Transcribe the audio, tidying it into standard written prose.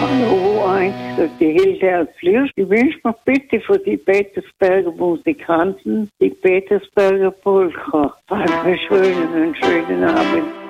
Hallo, eins, die Hilde aus Lürsch. Ich wünsche mir bitte für die Petersberger Musikanten die Petersberger Polka. Einen schönen Abend.